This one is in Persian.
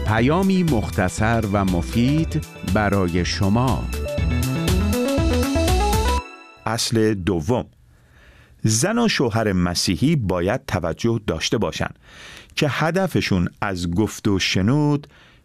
پیامی مختصر و مفید برای شما. اصل دوم: زن و شوهر مسیحی باید توجه داشته باشند که هدفشون از گفت و شنود